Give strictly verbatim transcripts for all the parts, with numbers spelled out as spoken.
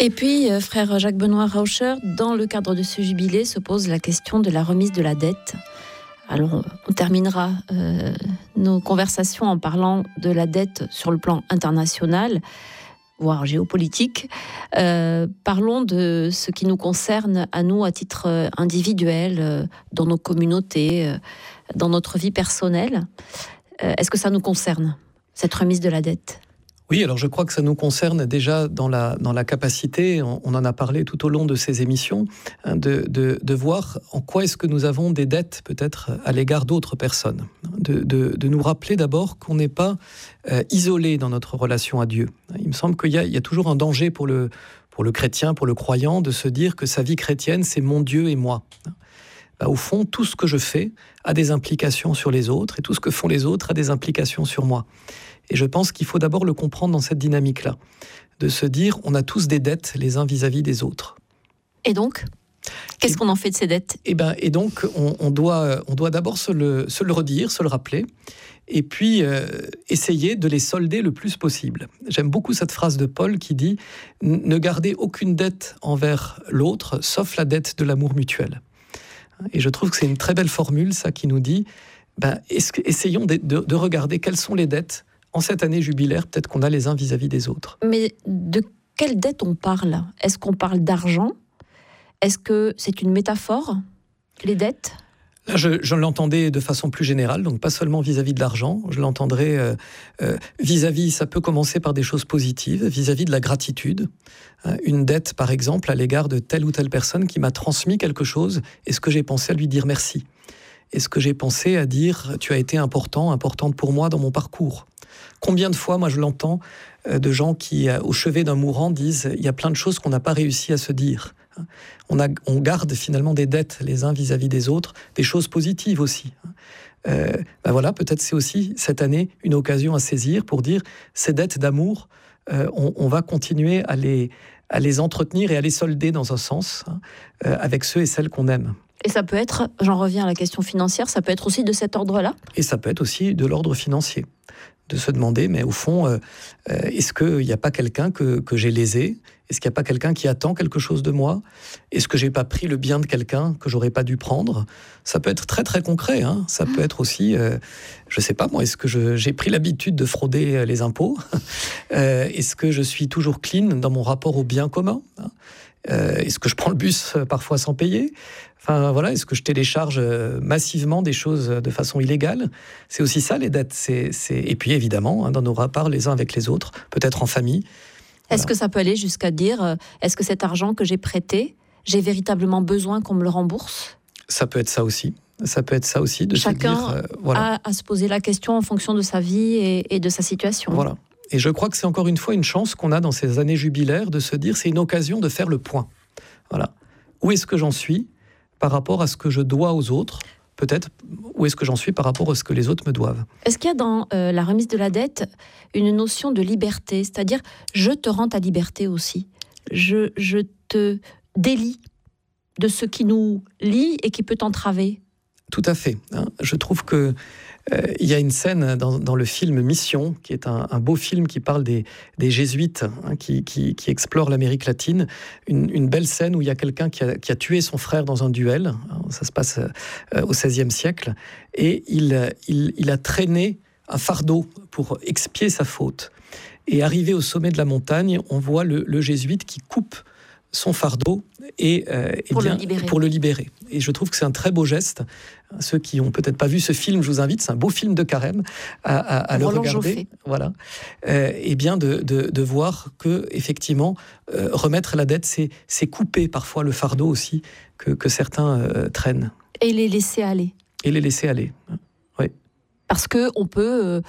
Et puis, euh, frère Jacques-Benoît Rauscher, dans le cadre de ce jubilé, se pose la question de la remise de la dette. Alors, on terminera euh, nos conversations en parlant de la dette sur le plan international, voire géopolitique. Euh, parlons de ce qui nous concerne à nous à titre individuel, euh, dans nos communautés, euh, dans notre vie personnelle. Euh, est-ce que ça nous concerne, cette remise de la dette ? Oui, alors je crois que ça nous concerne déjà dans la, dans la capacité, on, on en a parlé tout au long de ces émissions, hein, de, de, de voir en quoi est-ce que nous avons des dettes peut-être à l'égard d'autres personnes. De, de, de nous rappeler d'abord qu'on n'est pas euh, isolé dans notre relation à Dieu. Il me semble qu'il y a, il y a toujours un danger pour le, pour le chrétien, pour le croyant, de se dire que sa vie chrétienne, c'est mon Dieu et moi. Bah, au fond, tout ce que je fais a des implications sur les autres, et tout ce que font les autres a des implications sur moi. Et je pense qu'il faut d'abord le comprendre dans cette dynamique-là, de se dire on a tous des dettes les uns vis-à-vis des autres. Et donc, qu'est-ce et, qu'on en fait de ces dettes ? Et, ben, et donc, on, on, doit, on doit d'abord se le, se le redire, se le rappeler, et puis euh, essayer de les solder le plus possible. J'aime beaucoup cette phrase de Paul qui dit « Ne gardez aucune dette envers l'autre, sauf la dette de l'amour mutuel ». Et je trouve que c'est une très belle formule, ça, qui nous dit ben, « Essayons de, de, de regarder quelles sont les dettes en cette année jubilaire, peut-être qu'on a les uns vis-à-vis des autres. » Mais de quelle dette on parle ? Est-ce qu'on parle d'argent ? Est-ce que c'est une métaphore, les dettes ? Là, je, je l'entendais de façon plus générale, donc pas seulement vis-à-vis de l'argent. Je l'entendrais euh, euh, vis-à-vis, ça peut commencer par des choses positives, vis-à-vis de la gratitude. Euh, une dette, par exemple, à l'égard de telle ou telle personne qui m'a transmis quelque chose. Est-ce que j'ai pensé à lui dire merci ? Est-ce que j'ai pensé à dire « tu as été important, importante pour moi dans mon parcours ». Combien de fois, moi, je l'entends, euh, de gens qui, euh, au chevet d'un mourant, disent « il y a plein de choses qu'on n'a pas réussi à se dire ». On, a, on garde finalement des dettes les uns vis-à-vis des autres, des choses positives aussi. Euh, ben voilà, peut-être c'est aussi cette année une occasion à saisir pour dire ces dettes d'amour, euh, on, on va continuer à les, à les entretenir et à les solder dans un sens, hein, euh, avec ceux et celles qu'on aime. Et ça peut être, j'en reviens à la question financière, ça peut être aussi de cet ordre-là ? Et ça peut être aussi de l'ordre financier. De se demander, mais au fond, euh, est-ce qu'il n'y a pas quelqu'un que, que j'ai lésé ? Est-ce qu'il n'y a pas quelqu'un qui attend quelque chose de moi ? Est-ce que je n'ai pas pris le bien de quelqu'un que je n'aurais pas dû prendre ? Ça peut être très très concret. Hein. Ça peut être aussi, euh, je ne sais pas moi, est-ce que je, j'ai pris l'habitude de frauder les impôts ? euh, Est-ce que je suis toujours clean dans mon rapport au bien commun ? euh, Est-ce que je prends le bus parfois sans payer ? Enfin, voilà, est-ce que je télécharge massivement des choses de façon illégale ? C'est aussi ça, les dettes. C'est, c'est... Et puis, évidemment, hein, dans nos rapports les uns avec les autres, peut-être en famille. Voilà. Est-ce que ça peut aller jusqu'à dire, euh, est-ce que cet argent que j'ai prêté, j'ai véritablement besoin qu'on me le rembourse ? Ça peut être ça aussi. Ça peut être ça aussi, de Chacun se dire... Euh, voilà. a à se poser la question en fonction de sa vie et, et de sa situation. Voilà. Et je crois que c'est encore une fois une chance qu'on a dans ces années jubilaires de se dire, c'est une occasion de faire le point. Voilà. Où est-ce que j'en suis ? Par rapport à ce que je dois aux autres, peut-être, où est-ce que j'en suis par rapport à ce que les autres me doivent. Est-ce qu'il y a dans euh, la remise de la dette une notion de liberté ? C'est-à-dire, je te rends ta liberté aussi. Je, je te délie de ce qui nous lie et qui peut t'entraver. Tout à fait. Hein. Je trouve que euh, il y a une scène dans, dans le film Mission, qui est un, un beau film qui parle des, des jésuites, hein, qui, qui, qui explorent l'Amérique latine. Une, une belle scène où il y a quelqu'un qui a, qui a tué son frère dans un duel. Ça se passe euh, au seizième siècle. Et il, il, il a traîné un fardeau pour expier sa faute. Et arrivé au sommet de la montagne, on voit le, le jésuite qui coupe son fardeau et, euh, et pour, bien, le libérer. pour le libérer. Et je trouve que c'est un très beau geste. Ceux qui n'ont peut-être pas vu ce film, je vous invite, c'est un beau film de Carême, à, à, à le regarder. Joffé. Voilà. Euh, et bien de, de, de voir que, effectivement, euh, remettre la dette, c'est, c'est couper parfois le fardeau aussi que, que certains euh, traînent. Et les laisser aller. Et les laisser aller. Oui. Parce qu'on peut euh,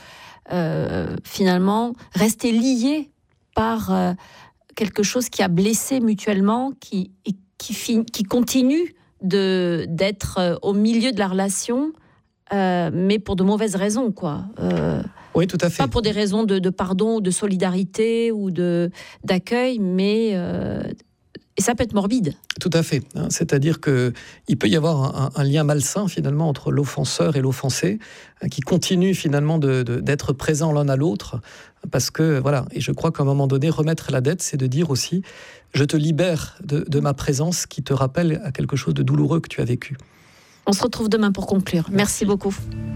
euh, finalement rester lié par euh, quelque chose qui a blessé mutuellement, qui, et qui, fin, qui continue de, d'être euh, au milieu de la relation, euh, mais pour de mauvaises raisons, quoi. Euh, oui, tout à fait. Pas pour des raisons de, de pardon ou de solidarité ou de, d'accueil, mais euh, Et ça peut être morbide. Tout à fait. Hein. C'est-à-dire qu'il peut y avoir un, un lien malsain finalement entre l'offenseur et l'offensé, hein, qui continue finalement de, de, d'être présent l'un à l'autre. Parce que, voilà, et je crois qu'à un moment donné, remettre la dette, c'est de dire aussi, je te libère de, de ma présence qui te rappelle à quelque chose de douloureux que tu as vécu. On se retrouve demain pour conclure. Merci, Merci beaucoup.